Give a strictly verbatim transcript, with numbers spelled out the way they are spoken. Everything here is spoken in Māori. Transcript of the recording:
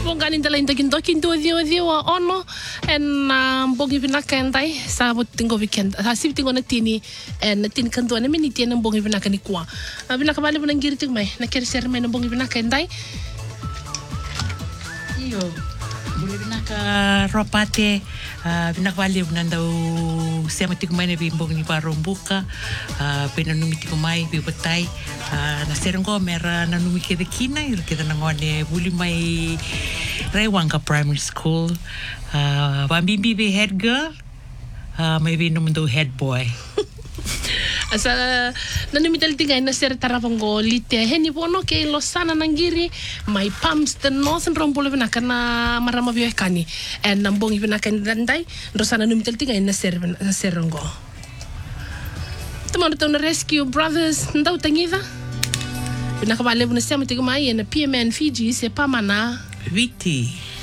Bongani ndala indokindo kinto dio dio ono en bongi vina kendai sa botingo weekend sa si tingo na tini en tini kanto na mini tini bongi vina kani kwa vina kabali vina ngiri ting mai na kere ser mai na bongi vina kendai iyo bongi vina ka ropate vina kabali vina ndau sema tiku mai na vi bongi ni parombuka pena numi tiku mai vi botai na serengo mera na numi kede kina ir keda na ngone buli mai Raiwanga Primary School uh Bambi be head girl uh maybe numi do head boy asa na numi taltinga na ser taravango lite heni bono ke losana nangiri my pumps the northern rombolo vina kana marama vio kani en nambongi vina kan dandai rosana numi taltinga na ser na serengo Tomorrow to rescue brothers ndau tangida Vina kabale vuna sema tiku mai na P M N Fiji se pamana Viti